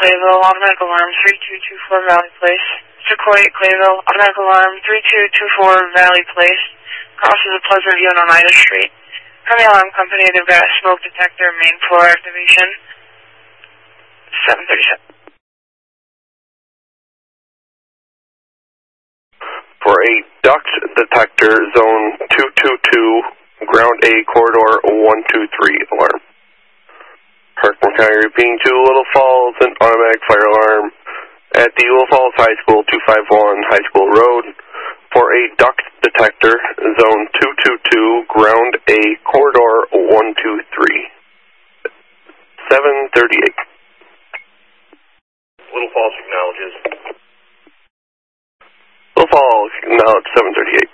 Clayville, automatic alarm 3224 Valley Place. Sequoia, Clayville, automatic alarm 3224 Valley Place. Crosses a Pleasant View on Oneida Street. From the alarm company, they've got a smoke detector, main floor activation. 737. For a duct detector, zone 222, ground A, corridor 123 alarm. Herkimer County repeating to Little Falls, an automatic fire alarm at the Little Falls High School, 251 High School Road. For a duct detector, zone 222, ground A, corridor 123. 738. Little Falls acknowledges. Little Falls, acknowledge 738.